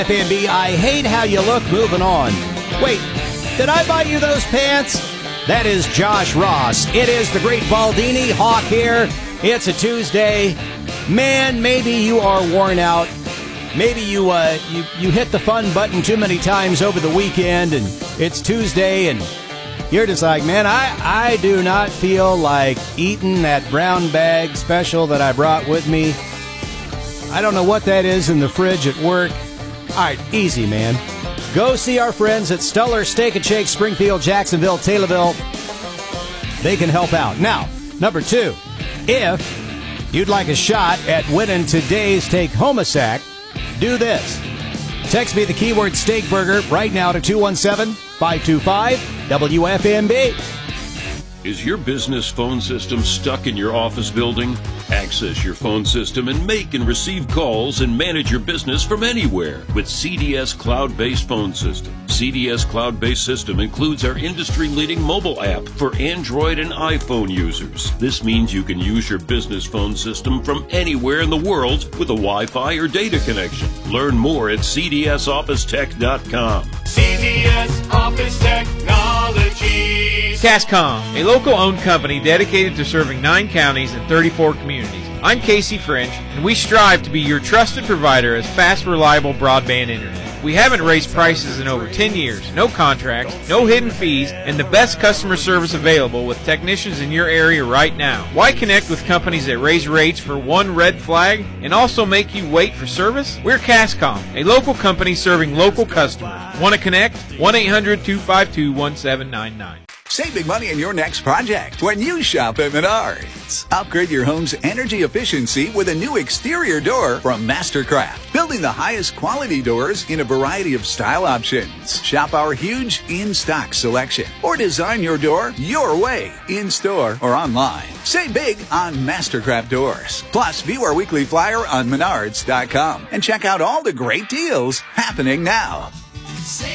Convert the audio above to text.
FNB, I hate how you look moving on. Wait, did I buy you those pants? That is Josh Ross. It is the great Baldini Hawk here. It's a Tuesday. Man, maybe you are worn out. Maybe you hit the fun button too many times over the weekend, and it's Tuesday, and you're just like, man, I do not feel like eating that brown bag special that I brought with me. I don't know what that is in the fridge at work. All right, easy, man. Go see our friends at Stuller Steak and Shake, Springfield, Jacksonville, Taylorville. They can help out. Now, number 2, if you'd like a shot at winning today's Take Home a Sack, do this. Text me the keyword steak burger right now to 217-525-WFMB. Is your business phone system stuck in your office building? Access your phone system and make and receive calls and manage your business from anywhere with CDS Cloud-Based Phone System. CDS Cloud-Based System includes our industry-leading mobile app for Android and iPhone users. This means you can use your business phone system from anywhere in the world with a Wi-Fi or data connection. Learn more at cdsofficetech.com. CDS Office Technologies. Cascom, a local-owned company dedicated to serving 9 counties and 34 communities. I'm Casey French, and we strive to be your trusted provider of fast, reliable broadband internet. We haven't raised prices in over 10 years, no contracts, no hidden fees, and the best customer service available with technicians in your area right now. Why connect with companies that raise rates for one red flag and also make you wait for service? We're Cascom, a local company serving local customers. Want to connect? 1-800-252-1799. Save big money in your next project when you shop at Menards. Upgrade your home's energy efficiency with a new exterior door from Mastercraft, building the highest quality doors in a variety of style options. Shop our huge in-stock selection or design your door your way, in-store or online. Save big on Mastercraft doors. Plus, view our weekly flyer on Menards.com and check out all the great deals happening now.